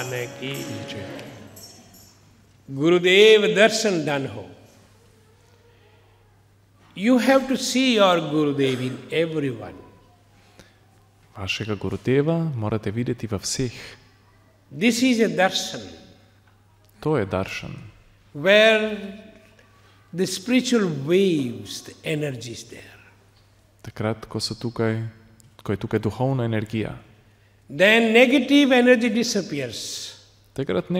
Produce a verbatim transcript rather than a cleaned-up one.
की गुरुदेव दर्शन done हो. You have to see your Gurudev in everyone. Vašega Gurudeva morate videti v vseh. This is a darshan. To je daršan. Where the spiritual waves, the energy is there. Takrat, ko so tukaj, ko je tukaj duhovna energija. Then negative energy disappears. Takrat